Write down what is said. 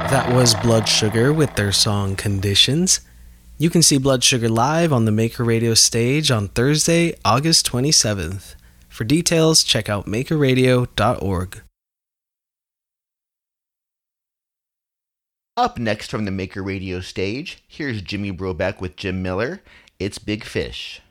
That was Blood Sugar with their song Conditions. You can see Blood Sugar live on the Maker Radio stage on Thursday, August 27th. For details, check out makerradio.org. Up next from the Maker Radio stage, here's Jimmy Brobeck with Jim Miller. It's Big Fish.